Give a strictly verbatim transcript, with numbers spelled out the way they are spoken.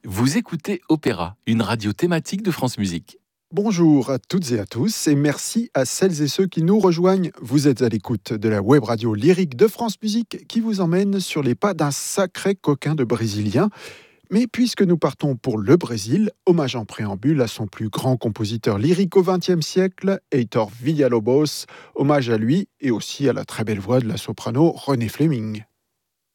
Vous écoutez Opéra, une radio thématique de France Musique. Bonjour à toutes et à tous et merci à celles et ceux qui nous rejoignent. Vous êtes à l'écoute de la web radio lyrique de France Musique qui vous emmène sur les pas d'un sacré coquin de Brésilien. Mais puisque nous partons pour le Brésil, hommage en préambule à son plus grand compositeur lyrique au vingtième siècle, Heitor Villa-Lobos, hommage à lui et aussi à la très belle voix de la soprano Renée Fleming.